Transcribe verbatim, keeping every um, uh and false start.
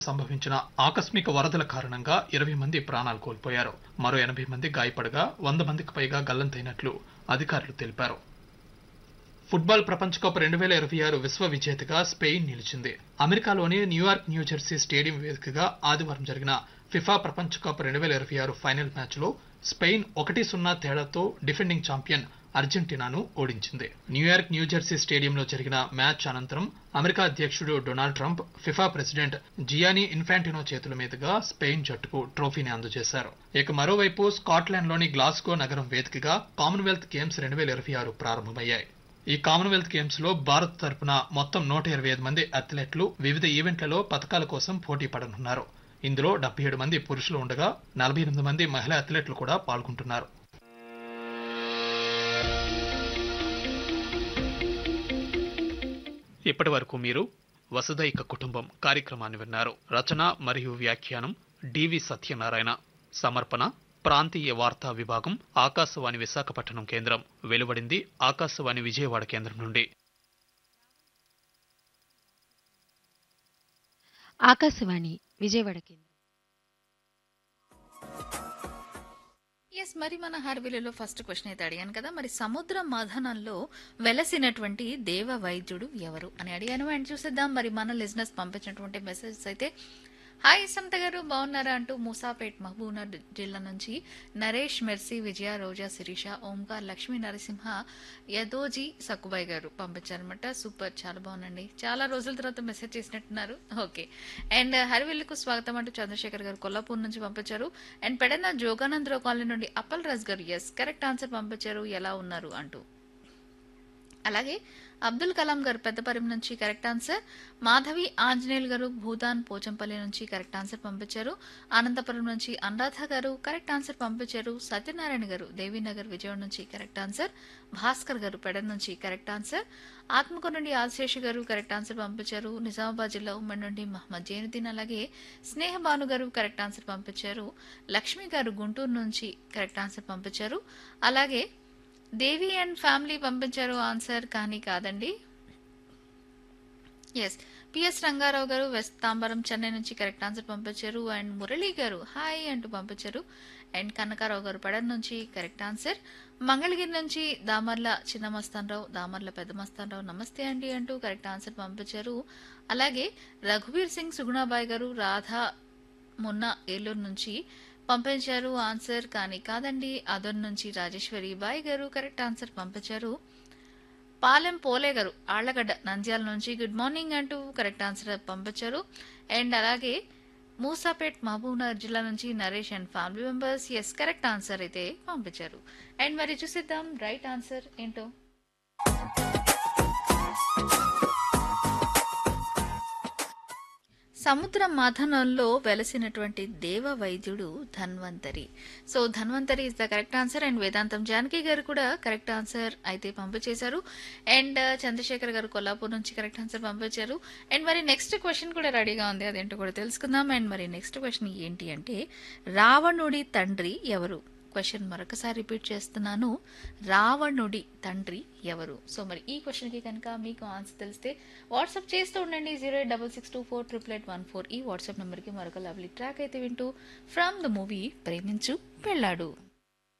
సంభవించిన ఆకస్మిక వరదల కారణంగా ఇరవై మంది ప్రాణాలు కోల్పోయారు. మరో ఎనభై మంది గాయపడగా వంద మందికి పైగా గల్లంతైనట్లు అధికారులు తెలిపారు. ఫుట్బాల్ ప్రపంచ కప్ రెండు వేల ఇరవై ఆరు విశ్వ విజేతగా స్పెయిన్ నిలిచింది. అమెరికాలోని న్యూయార్క్ న్యూజెర్సీ స్టేడియం వేదికగా ఆదివారం జరిగిన ఫిఫా ప్రపంచ కప్ రెండు వేల ఇరవై ఆరు ఫైనల్ మ్యాచ్ లో స్పెయిన్ ఒకటి సున్నా తేడాతో డిఫెండింగ్ ఛాంపియన్ అర్జెంటీనాను ఓడించింది. న్యూయార్క్ న్యూజెర్సీ స్టేడియంలో జరిగిన మ్యాచ్ అనంతరం అమెరికా అధ్యక్షుడు Donald Trump FIFA president Giani Infantino చేతుల మీదుగా స్పెయిన్ జట్టుకు ట్రోఫీని అందజేశారు. ఇక మరోవైపు స్కాట్లాండ్ లోని గ్లాస్గో నగరం వేదికగా కామన్వెల్త్ గేమ్స్ రెండు వేల ఇరవై ఆరు ప్రారంభమయ్యాయి. ఈ కామన్వెల్త్ గేమ్స్ లో భారత్ తరపున మొత్తం నూట ఇరవై ఐదు మంది అథ్లెట్లు వివిధ ఈవెంట్లలో పతకాల కోసం పోటీ పడనున్నారు. ఇందులో డెబ్బై ఏడు మంది పురుషులు ఉండగా నలభై ఎనిమిది మంది మహిళా అథ్లెట్లు కూడా పాల్గొంటున్నారు. ఇప్పటి వరకు మీరు వసుదైక కుటుంబం కార్యక్రమాన్ని విన్నారు. రచన మరియు వ్యాఖ్యానం డివి సత్యనారాయణ. సమర్పణ ప్రాంతీయ వార్తా విభాగం, ఆకాశవాణి విశాఖపట్నం కేంద్రం. వెలువడింది ఆకాశవాణి విజయవాడ కేంద్రం నుండి. ఆకాశవాణి విజయవాడ కేంద్రం. ఎస్, మరి మన హర్విలలో ఫస్ట్ క్వశ్చన్ అయితే అడిగాను కదా, మరి సముద్ర మథనంలో వెలసినటువంటి దేవ వైద్యుడు ఎవరు అని అడిగాను. అండ్ చూసేద్దాం మరి మన లిజినెస్ పంపించినటువంటి మెసేజెస్ అయితే. హాయ్ సమత గారు, బాగున్నారా అంటూ మూసాపేట్ మహబూబ్నగర్ జిల్లా నుంచి నరేష్, మెర్సీ, విజయ, రోజా, శిరీష, ఓంకార్, లక్ష్మీ నరసింహ, యదోజీ సక్కుబాయ్ గారు పంపించారనమాట. సూపర్, చాలా బాగుందండి. చాలా రోజుల తర్వాత మెసేజ్ చేసినట్టున్నారు. ఓకే. అండ్ హరివిల్లుకు స్వాగతం అంటూ చంద్రశేఖర్ గారు కొల్లాపూర్ నుంచి పంపించారు. అండ్ పెడన జోగానందరావు కాలనీ నుండి అప్పల్ రాజ్ గారు ఎస్ కరెక్ట్ ఆన్సర్ పంపించారు, ఎలా ఉన్నారు అంటూ. అలాగే అబ్దుల్ కలాం గారు పెద్దపరిం నుంచి కరెక్ట్ ఆన్సర్. మాధవి ఆంజనేయులు గారు భూదాన్ పోచంపల్లి నుంచి కరెక్ట్ ఆన్సర్ పంపించారు. అనంతపురం నుంచి అనురాధ గారు కరెక్ట్ ఆన్సర్ పంపించారు. సత్యనారాయణ గారు దేవీనగర్ విజయవాడ నుంచి కరెక్ట్ ఆన్సర్. భాస్కర్ గారు పెడన్ నుంచి కరెక్ట్ ఆన్సర్. ఆత్మకూరు నుండి ఆశేష్ గారు కరెక్ట్ ఆన్సర్ పంపించారు. నిజామాబాద్ జిల్లా ఉమ్మడి నుండి మహమ్మద్ జైనుద్దీన్, అలాగే స్నేహబాను గారు కరెక్ట్ ఆన్సర్ పంపించారు. లక్ష్మి గారు గుంటూరు నుంచి కరెక్ట్ ఆన్సర్ పంపించారు. అలాగే దేవి అండ్ ఫ్యామిలీ పంపించారు ఆన్సర్, కానీ కాదండి. ఎస్, పిఎస్ రంగారావు గారు వెస్ట్ తాంబరం చెన్నై నుంచి కరెక్ట్ ఆన్సర్ పంపించారు. అండ్ మురళీ గారు హాయ్ అంటూ పంపించారు. అండ్ కనకారావు గారు పడన్ నుంచి కరెక్ట్ ఆన్సర్. మంగళగిరి నుంచి దామర్ల చిన్న మస్తానరావు, దామర్ల పెద్ద మస్తానరావు నమస్తే అండి అంటూ కరెక్ట్ ఆన్సర్ పంపించారు. అలాగే రఘువీర్ సింగ్ సుగుణాబాయ్ గారు రాధా మొన్న ఏలూరు నుంచి పంపించారు ఆన్సర్, కానీ కాదండి. అదన్ నుంచి రాజేశ్వరి బాయ్ గారు కరెక్ట్ ఆన్సర్ పంపించారు. పాలెం పోలే గారు ఆళ్లగడ్డ నంద్యాల నుంచి గుడ్ మార్నింగ్ అంటూ కరెక్ట్ ఆన్సర్ పంపించారు. అండ్ అలాగే మూసాపేట్ మహబూబ్నగర్ జిల్లా నుంచి Naresh and family members yes correct answer అయితే పంపించారు. అండ్ మరి చూసిద్దాం రైట్ ఆన్సర్ ఏంటో. సముద్ర మథనంలో వెలసినటువంటి దేవ వైద్యుడు Dhanvantari. So Dhanvantari is the correct answer. And వేదాంతం జానకి గారు కూడా కరెక్ట్ ఆన్సర్ అయితే పంపించేశారు. అండ్ చంద్రశేఖర్ గారు కొల్లాపూర్ నుంచి కరెక్ట్ ఆన్సర్ పంపించారు. అండ్ మరి నెక్స్ట్ క్వశ్చన్ కూడా రెడీగా ఉంది, అదేంటో కూడా తెలుసుకుందాం. అండ్ మరి నెక్స్ట్ క్వశ్చన్ ఏంటి అంటే, రావణుడి తండ్రి ఎవరు? క్వశ్చన్ మరొకసారి రిపీట్ చేస్తున్నాను, రావణుడి తండ్రి ఎవరు? సో మరి ఈ క్వశ్చన్ కి కనుక మీకు ఆన్సర్ తెలిస్తే వాట్సాప్ చేస్తూ ఉండండి zero eight double six two four triple eight one four ఈ వాట్సాప్ నెంబర్ కి. మరొక లవ్లీ ట్రాక్ అయితే వింటూ ఫ్రమ్ ద మూవీ ప్రేమించు పెళ్ళాడు.